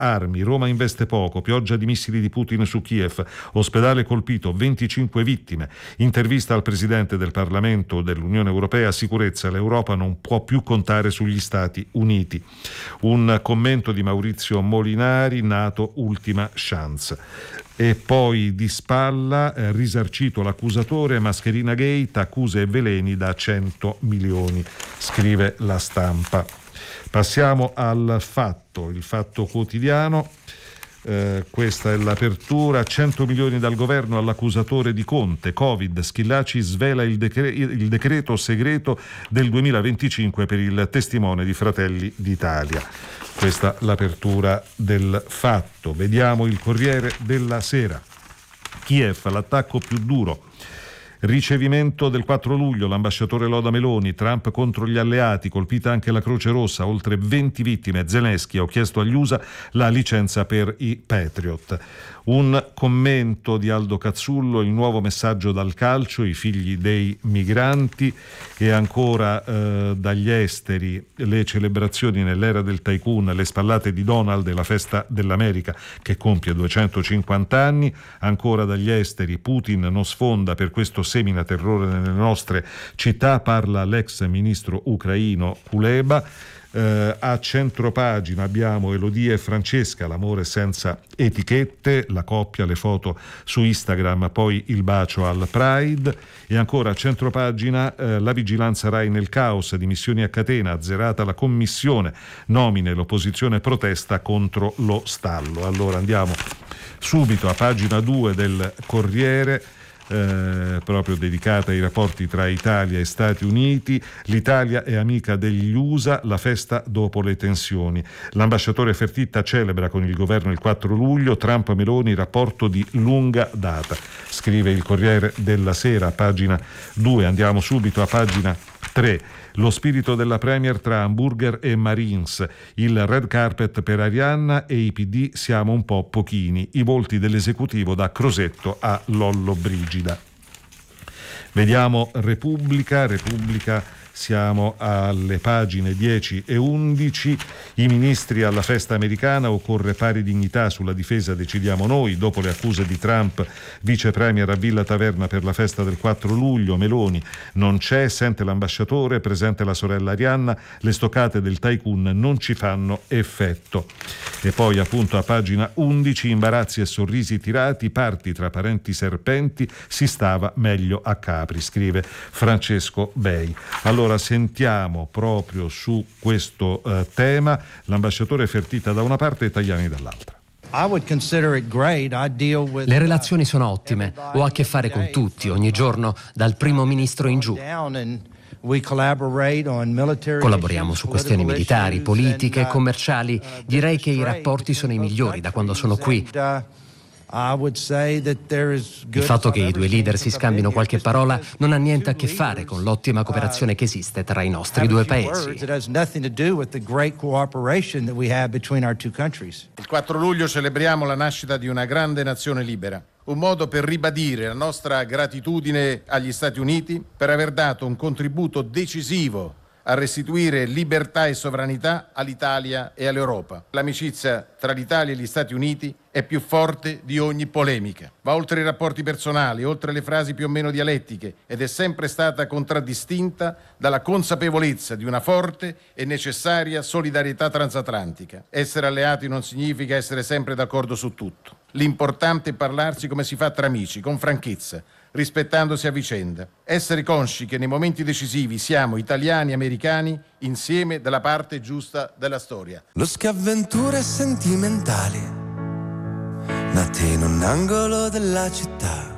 armi. Roma investe poco, pioggia di missili di Putin su Kiev, ospedale colpito, 25 vittime. Intervista al presidente del Parlamento dell'Unione Europea, sicurezza, l'Europa non può più contare sugli Stati Uniti. Un commento di Maurizio Molinari, NATO ultima chance. E poi di spalla, risarcito l'accusatore, Mascherina Gate, accuse e veleni da 100 milioni, scrive La Stampa. Passiamo al Fatto, il Fatto Quotidiano. Questa è l'apertura. 100 milioni dal governo all'accusatore di Conte. Covid, Schillaci svela il decreto segreto del 2025 per il testimone di Fratelli d'Italia. Questa l'apertura del Fatto. Vediamo il Corriere della Sera. Kiev, l'attacco più duro. Ricevimento del 4 luglio, l'ambasciatore loda Meloni, Trump contro gli alleati, colpita anche la Croce Rossa, oltre 20 vittime, Zelensky, ho chiesto agli USA la licenza per i Patriot. Un commento di Aldo Cazzullo, il nuovo messaggio dal calcio, i figli dei migranti, e ancora dagli esteri le celebrazioni nell'era del tycoon, le spallate di Donald e la festa dell'America che compie 250 anni, ancora dagli esteri Putin non sfonda, per questo semina terrore nelle nostre città, parla l'ex ministro ucraino Kuleba. A centropagina abbiamo Elodie e Francesca, l'amore senza etichette, la coppia, le foto su Instagram, poi il bacio al Pride. E ancora a centropagina la vigilanza Rai nel caos, dimissioni a catena, azzerata la commissione, nomine, l'opposizione protesta contro lo stallo. Allora andiamo subito a pagina 2 del Corriere, proprio dedicata ai rapporti tra Italia e Stati Uniti. L'Italia è amica degli USA, la festa dopo le tensioni. L'ambasciatore Fertitta celebra con il governo il 4 luglio, Trump Meloni, rapporto di lunga data, scrive il Corriere della Sera, pagina 2. Andiamo subito a pagina 3. Lo spirito della Premier tra hamburger e Marines, il red carpet per Arianna e i PD siamo un po' pochini, i volti dell'esecutivo da Crosetto a Lollo Brigida. Vediamo Repubblica, siamo alle pagine 10 e 11. I ministri alla festa americana, occorre pari dignità, sulla difesa decidiamo noi. Dopo le accuse di Trump, vice premier a Villa Taverna per la festa del 4 luglio, Meloni non c'è, sente l'ambasciatore, presente la sorella Arianna, le stoccate del tycoon non ci fanno effetto. E poi appunto a pagina 11, imbarazzi e sorrisi tirati, parti tra parenti serpenti, si stava meglio a Capri, scrive Francesco Bei. Allora sentiamo proprio su questo tema l'ambasciatore Fertitta da una parte e Tajani dall'altra. Le relazioni sono ottime, ho a che fare con tutti, ogni giorno, dal primo ministro in giù. Collaboriamo su questioni militari, politiche, commerciali. Direi che i rapporti sono i migliori da quando sono qui. Il fatto che i due leader si scambino qualche parola non ha niente a che fare con l'ottima cooperazione che esiste tra i nostri due paesi. Il 4 luglio celebriamo la nascita di una grande nazione libera. Un modo per ribadire la nostra gratitudine agli Stati Uniti per aver dato un contributo decisivo a restituire libertà e sovranità all'Italia e all'Europa. L'amicizia tra l'Italia e gli Stati Uniti è più forte di ogni polemica. Va oltre i rapporti personali, oltre le frasi più o meno dialettiche, ed è sempre stata contraddistinta dalla consapevolezza di una forte e necessaria solidarietà transatlantica. Essere alleati non significa essere sempre d'accordo su tutto. L'importante è parlarsi come si fa tra amici, con franchezza, rispettandosi a vicenda. Essere consci che nei momenti decisivi siamo italiani e americani insieme dalla parte giusta della storia. Lo avventure sentimentali nate in un angolo della città.